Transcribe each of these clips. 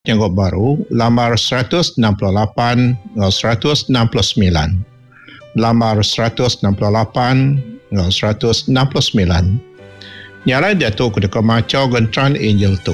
Janggut Baru, lambar 168 ngau 169. Lambar 168 ngau 169. Nyalai Datuk Kedeka Macau Gentran Angel tu.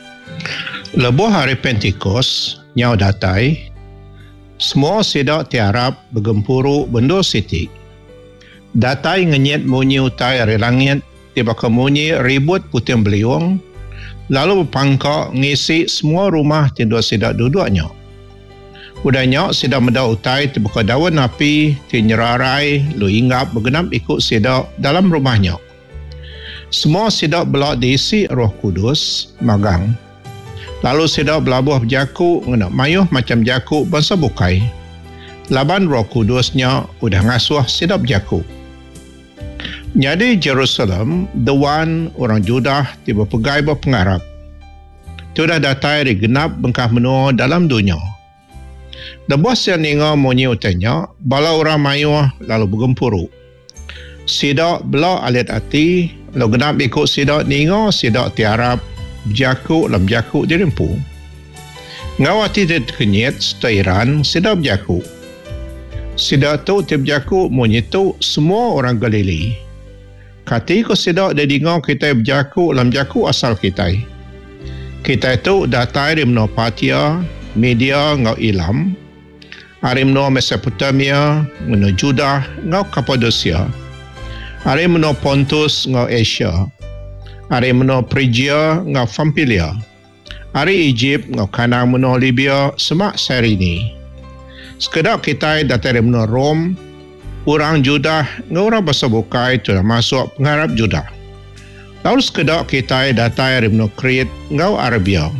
Lebuh hari Pentikos, nyau datai, semua sidak tiarap bergempuru bendur siti. Datai ngenyet munyi utai hari langit, tiba kemunyi ribut puting beliung, lalu berpangkak ngisi semua rumah tidur sidak duduknya. Udahnya sidak mendak utai tiba ke daun api, tinyerarai, lu inggap bergenap ikut sidak dalam rumahnya. Semua sidak belak diisi Roh Kudus, magang. Lalu sidak belabuh berjaku, ngenak mayuh macam jaku bangsa bukai. Laban Roh Kudusnya udah ngasuh sidak berjaku. Jadi Jerusalem, the one orang Judah tiba pegai berpengarap. Itu dah datai digenap bengkah menua dalam dunia. Lebas yang ninga munyi utanya, bala orang mayuh lalu bergempuru. Sidak belak alit hati, lalu genap ikut sidak ninga, sidak tiarap, berjaku lam jaku dirimpu. Ngawati terkenyit setairan sidak berjaku. Sidak tu tiap jaku munyi tu semua orang Galili. Kati ko sidak dia dengar kita berjaku lam jaku asal kita. Kita itu datai dari menua Partia, Media ngau Ilam, dari menua Mesopotamia, menua Judah ngau Kapadosia, dari menua Pontus ngau Asia, dari menua Phrygia ngau Pamfilia, dari Egypt ngau kanang menua Libya semak Cyrene. Sekedar kita datai dari menua Rom, orang Judah ngau orang bahasa bukai telah masuk pengharap Judah. Lalu sekedar kita datai dari menua Crete ngau Arabia.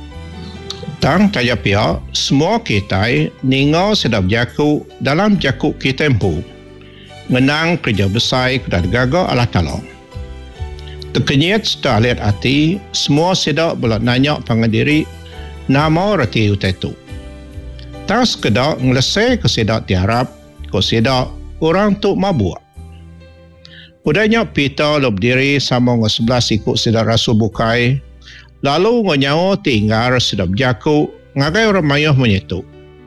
Tang tanya pihak, semua kita ningau sedap jaku dalam jaku kita empu. Menang kerja besar dan gagah Allah Ta'ala. Terkenyit setelah lihat hati, semua sedap belak nanya pengadiri nama reti utai tu. Tang sekedar ngelesai ke sedap tiarap, ke sedap orang tu mabuk. Udahnya Peter lop diri sama dengan 11 ikut sedap rasul bukai. Lalu ngonyawa tinggal sedap jaku ngagai orang mayuh menyetuk.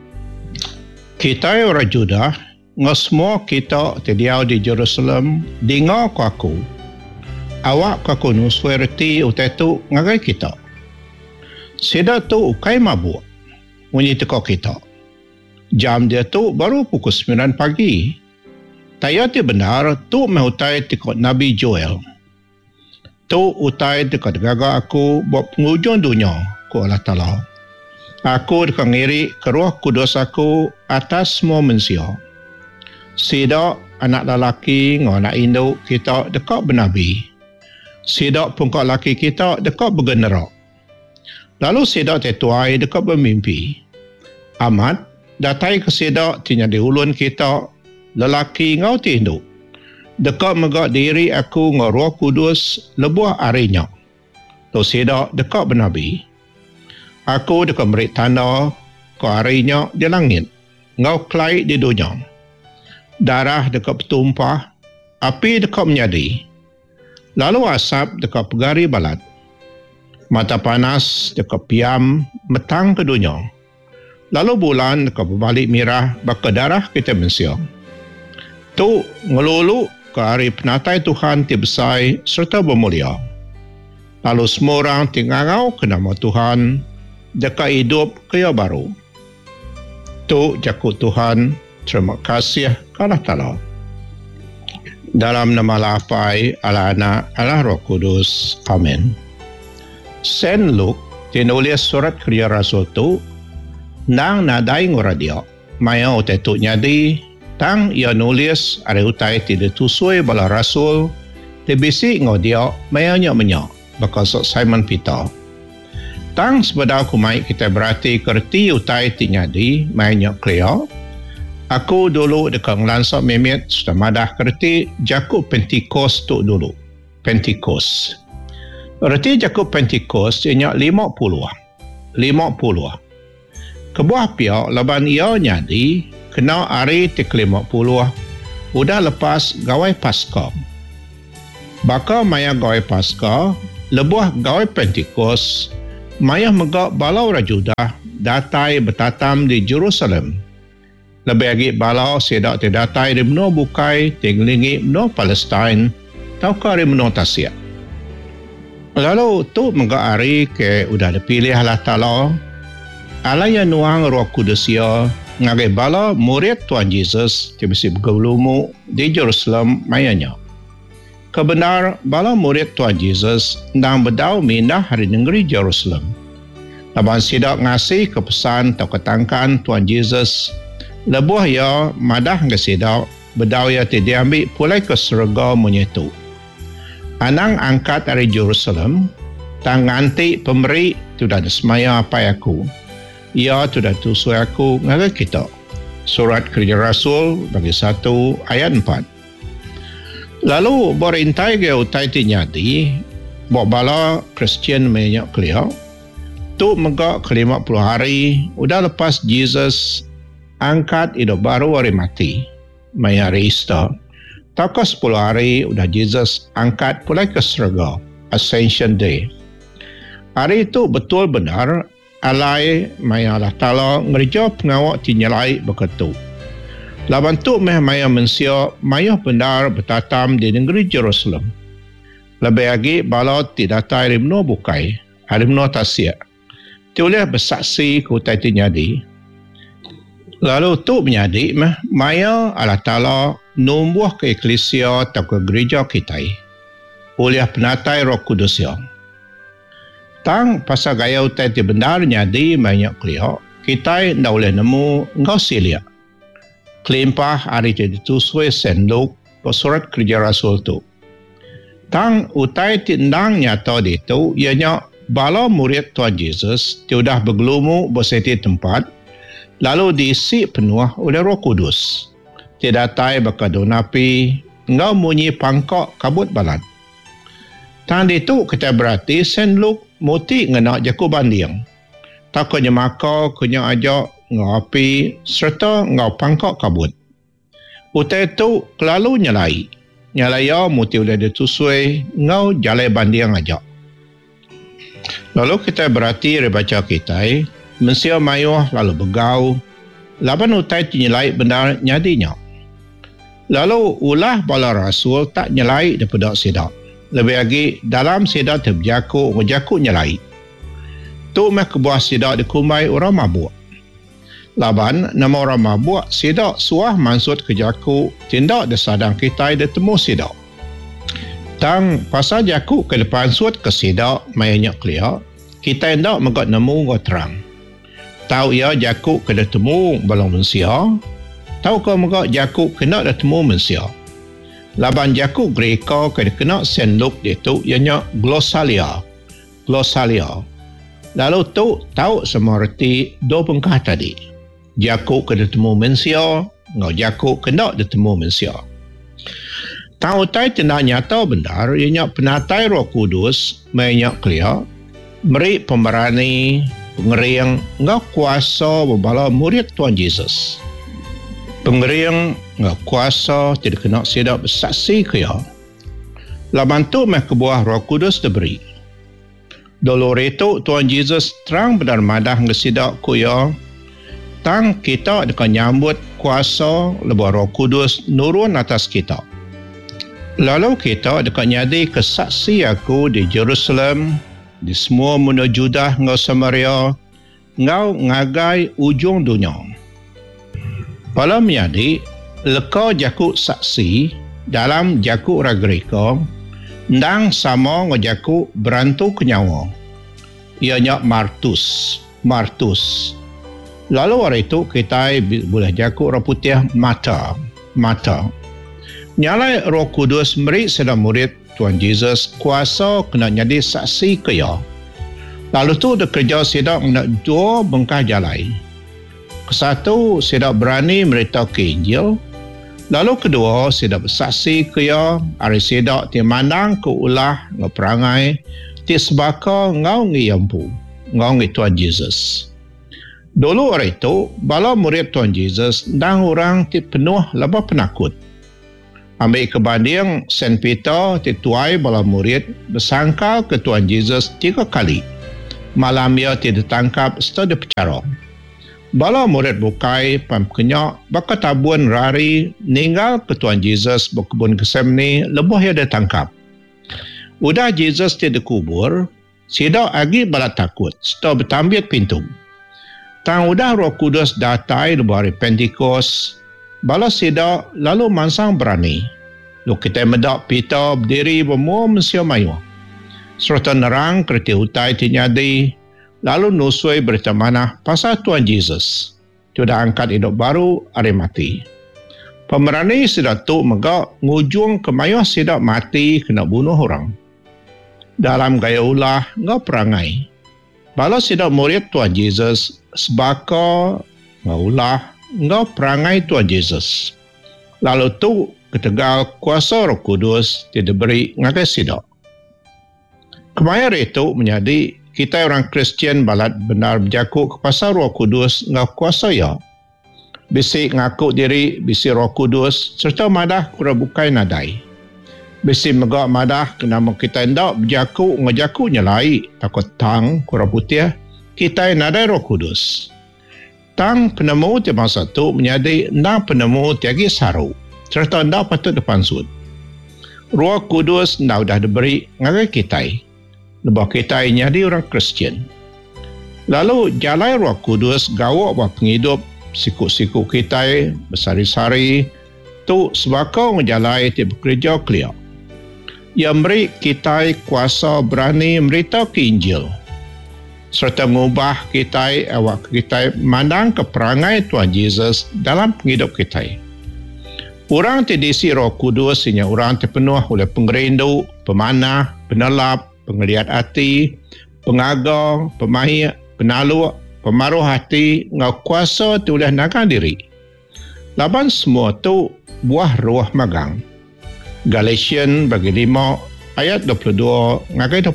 Kita orang Judah, ngau semua kita terdiau di Jerusalem, dengar ku aku. Awak ku aku nusui reti utai tu ngagai kita. Sedap tu ukai mabuk, menyetuk kita. Jam dia tu baru pukul 9 pagi. Tayati benar tu mehutai tikot Nabi Joel. Tu utai dekat gagak aku buat pengujung dunia ku Allah Ta'ala. Aku dekat ngiri ke Roh Kudus aku atas semua manusia. Sidak anak lelaki dengan anak induk kita dekat bernabi. Sidak pungkak lelaki kita dekat bergenerak. Lalu sidak tetuai dekat bermimpi. Amat datai ke sidak tinya di ulun kita lelaki ngau tinduk. Dekat megak diri aku ngau Roh Kudus lebuh arinya. Tu sidak dekat bernabi. Aku dekat merik tanda ke arinya di langit. Ngau kelai di dunia. Darah dekat bertumpah. Api dekat menyadi. Lalu asap dekat pegari balat. Mata panas dekat piam metang ke dunia. Lalu bulan dekat berbalik mirah baka darah kita mensiang. Tu ngelulu ke hari penatai Tuhan tibesai serta bermulia. Lalu semua orang tinggal ke nama Tuhan dekat hidup kaya baru. Tu jakut Tuhan, terima kasih Allah Ta'ala. Dalam nama Lapai, Allah Anak, Allah Roh Kudus. Amin. Saint Luke tinulis surat kerja Rasul tu nang nadai nguradia. Maya utai tu nyadi tang ia nulis ada utai tidak tusui bala rasul tebisi ngodia mayanya menyak bakal Simon Peter. Tang sebeda aku mai kita berarti kerti utai tinyadi mayanya clear. Aku dulu dekat ngelansak memet sudah madah kerti jakub Pentikos tu dulu. Pentikos. Berarti jakub Pentikos ianya 50. Kebuah pihak laban ia nyadi kena hari ke-50 udah lepas gawai Paskah. Baka maya gawai Paskah lebuh gawai Pentikos Maya megak balau rajudah datai bertatam di Jerusalem. Lebih lagi balau sedak terdatai di benua bukai, tinglingi benua Palestin, tauka di benua Tasya. Lalu tu megak hari ke udah dipilih Allah Ta'ala, alaya nuang roh kudusnya, ngagai bala murid Tuhan Yesus kebisi bergulumu di Jerusalem mayanya. Kebenar bala murid Tuhan Yesus ndang berdau mindah hari negeri Jerusalem. Laban sidak ngasih kepesan atau ketangkan Tuhan Yesus, lebuh ya madah ke sidak berdau ya diambil pulai ke surga menyetu. Anang angkat dari Jerusalem, tang nganti pemberi tu dah semaya apa aku. Ia tu dah tusui aku ngaga kita. Surat Kerja Rasul bagi 1 ayat 4. Lalu berintai ke utai tinyati, buat bala Kristian banyak kelia, tu megak ke 50 hari, udah lepas Jesus angkat hidup baru hari mati, maya hari Easter. Tak ke 10 hari, udah Jesus angkat pulai ke surga, Ascension Day. Hari itu betul benar, alai maya Allah Ta'ala ngerja pengawak tinyalai berketu. Laban tu maya manusia maya benar bertatam di negeri Jerusalem. Lebih lagi bala tidak datai di benua bukai, di benua Tasya. Tulis bersaksi ke utai tinyadi. Lalu tu menyadi maya Allah Ta'ala numbuh ke eklesia atau ke gereja kita oleh penatai Roh Kudusnya. Tang pasal gaya utai ti benar nyadi banyak kelia, kita ndak boleh nemu engkau silia. Kelimpah hari jadi tusui senduk surat Kerja Rasul tu. Tang utai ti ndang nyata di tu, ianya bala murid Tuhan Yesus sudah bergelumu berseti tempat, lalu diisi penuh oleh Roh Kudus. Tidak tai bakadun api, engkau munyi pangkok kabut balat. Tang itu kita berarti senduk muti ngena jaku banding. Tak kena maka kena ajak ngau api serta ngau pangkok kabut. Utai itu kelalu nyalai. Nyalai ya muti udah ditusui ngau jalai banding ajak. Lalu kita berarti rebaca kita mensia mayuh lalu begau. Laban utai nyalai benar nyadinya. Lalu ulah bala rasul tak nyalai daripada sedak. Lebih lagi dalam sedak terberjaku nyalai. Tu meh kebuah sedak dikumai orang mabuk. Laban nama orang mabuk sedak suah mansut ke jaku tindak desadang kita ditemu sedak. Tang pasal jaku ke depan suat ke sedak mayanya kelia, kita hendak mengat nemu ngau terang. Tahu ia jaku ke ditemu balong manusia, tahu kau mengat jaku kena ditemu manusia. Laban jaku Greka ke kena senduk itu ianya glosalia. Lalu tu tahu semua erti dua pengkah tadi. Jaku kena temu manusia, ngau jaku kena ditemu manusia. Tahu tai tenda nyata benar, ianya penatai Roh Kudus, banyak kelia, beri pemberani, pengering, ngau kuasa berbala murid Tuhan Yesus. Pengering, ngau kuasa, tidak kena sedap bersaksi kelia. Laban tu meh kebuah Roh Kudus diberi. Dulu itu Tuhan Yesus terang benar madah ngesidak kuya, tang kita akan nyambut kuasa lebih Roh Kudus nurun atas kita. Lalu kita akan nyadi kesaksi aku di Jerusalem, di semua mundur Judah ngau Samaria, ngau ngagai ujung dunia. Pada menyadi, leka jakuk saksi dalam jakuk ragreka, ndang sama ngajaku berantu ke nyawa. Ianya martus. Lalu hari itu kita boleh jakuk roh putih mata. Nyalai Roh Kudus beri sedang murid Tuhan Yesus kuasa kena jadi saksi kaya. Lalu tu dia kerja sedang nak dua bengkah jalai. Kesatu sedang berani merita ke Injil. Lalu kedua, sedap bersaksi kaya, hari sedap timandang ke ulah ngeperangai, tisbaka ngau ngiyampu, ngau ngi Tuhan Yesus. Dulu hari itu, bala murid Tuhan Yesus dan orang penuh lebah penakut. Ambil kebanding Saint Peter tituai bala murid bersangka ke Tuhan Yesus 3 kali. Malam ia tidak tangkap serta dipecarong. Bala murid bukai pamkenyak bakal tabuan rari ninggal ke Tuhan Yesus berkebun Getsemani lebuh ia ditangkap. Udah Yesus tidak kubur, sidak agi bala takut serta bertambit pintu. Tang udah Roh Kudus datai lebuh hari Pentikos, bala sidak lalu mansang berani. Lu kita medak Peter berdiri bermua mensia mayu. Serta nerang kerti utai tinyadi, lalu nusui berita manah pasal Tuhan Yesus. Sudah angkat hidup baru, hari mati. Pemerani sidak tu megak ngujung kemayuh sidak mati kena bunuh orang. Dalam gaya ulah, ngau perangai. Bala sidak murid Tuhan Yesus, sebaka ngau ulah, ngau perangai Tuhan Yesus. Lalu tu ketegal kuasa Roh Kudus tidak beri ngagai sidak. Kemayar itu menjadi kita orang Kristian balat benar berjaku ke pasal Roh Kudus ngau kuasa ya. Bisi ngaku diri, bisi Roh Kudus serta madah kura bukai nadai. Bisi megak madah kenama kita hendak berjaku ngajaku nyelai takut tang kura putih kita nadai Roh Kudus. Tang penemu di masa itu menjadi nang penemu tiagi saru serta ndak patut depan sud. Roh Kudus ndak dah diberi ngagai kita. Lebah kita ini jadi orang Kristian. Lalu jalan Roh Kudus gawak buat penghidup siku-siku kita bersari-sari tu sebakau ngejalai ti bekerja clear. Ia beri kita kuasa berani memberitahu ke Injil serta mengubah kita awak kita mandang ke perangai Tuhan Yesus dalam penghidup kita. Orang terdiisi Roh Kudus ianya orang terpenuh oleh pengerindu, pemanah, penelap, pengeliat hati, pengagar, pemahir, penalu, pemaruh hati, ngau kuasa tulah nagang diri. Laban semua tu buah roh magang. Galatian bagi 5 ayat 22 ngagai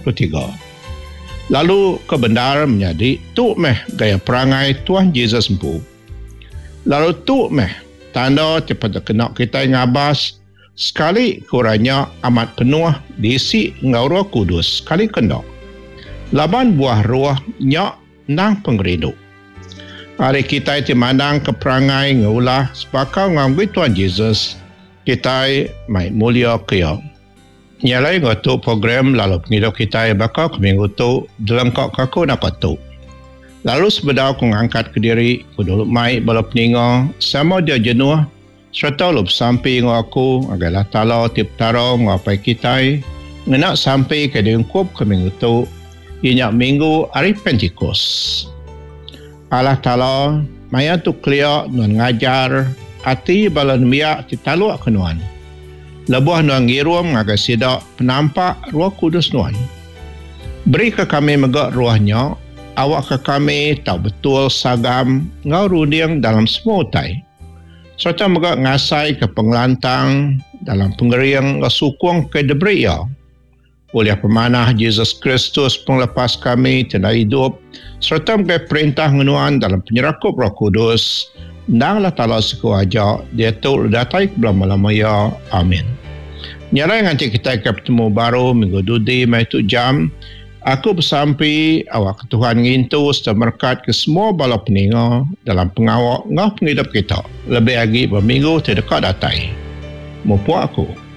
23. Lalu kebenar menjadi tu meh gaya perangai Tuhan Yesus empu. Lalu tu meh tanda cepat kena kita ngabas sekali kurangnya amat penuh diisi ngau Roh Kudus sekali kendok. Laban buah roh nyak nang pengerindu. Hari kita dimandang ke perangai ngaulah sebakau ngangui Tuhan Yesus kita mai mulia kaya. Nyalai ngatu program lalu penghidup kita bakal ke minggu tu delengkok kaku dapat tu. Lalu sebedau ku ngangkat ke diri ku dulu mai bala peninga sama dia jenuh serta lup sampai ngaku agalah tala tip taro ngapai kita ngenak sampai ke diungkup ke minggu tu ianya minggu hari Pentikos. Allah Ta'ala maya tu clear nuan ngajar hati balan miak titaluk ke nuan. Lebuh nuan ngirum ngagai sidak penampak Roh Kudus nuan. Beri ke kami megak ruahnya, awak ke kami tahu betul sagam ngau runding dalam semua utai. Serta megak ngasai ke pengelantang dalam pengeriang sukung ke debria. Oleh pemanah Yesus Kristus penglepas kami tanda hidup serta megak perintah ngenuan dalam penyerakup Roh Kudus nanglah Ta'ala suku aja dia tu datai ke belah malamaya. Amin. Nyalai nganti kita bertemu baru minggu dudi mai tu jam. Aku bersampai awak Tuhan ngintu serta berkat ke semua bala peninga dalam pengawak ngah penghidup kita. Lebih lagi berminggu terdekat datai. Mumpuk aku.